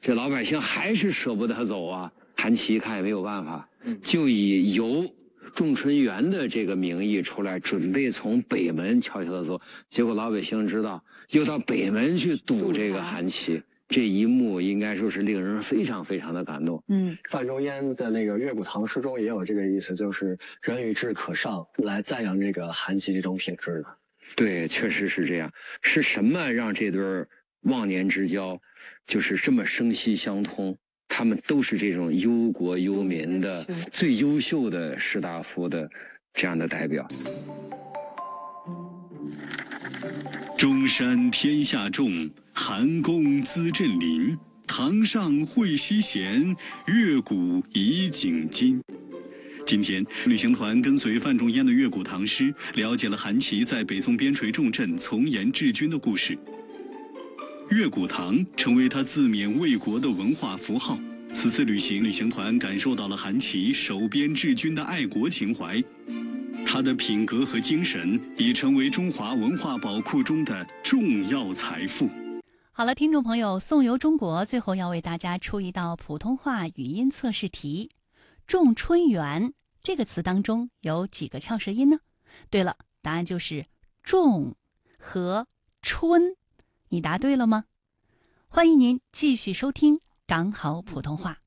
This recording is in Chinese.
这老百姓还是舍不得走啊。韩琦一看也没有办法，就以游仲春园的这个名义出来，准备从北门悄悄的走。结果老百姓知道，又到北门去堵这个韩琦。这一幕应该说是令人非常非常的感动。 范仲淹的那个乐府唐诗中也有这个意思，就是人与志可上，来赞扬这个韩琦这种品质的。 对，确实是这样。是什么让这对忘年之交就是这么生息相通？他们都是这种忧国忧民的最优秀的士大夫的这样的代表。 中山天下重，韩公资镇邻。堂上会西闲，乐鼓以景今。今天，旅行团跟随范仲淹的乐鼓唐诗，了解了韩琦在北宋边陲重镇从严治军的故事。乐鼓堂成为他自勉卫国的文化符号。此次旅行团感受到了韩琦守边治军的爱国情怀。他的品格和精神已成为中华文化宝库中的重要财富。 好了，听众朋友，颂游中国最后要为大家出一道普通话语音测试题。仲春园这个词当中有几个翘舌音呢？对了，答案就是仲和春。你答对了吗？欢迎您继续收听港好普通话。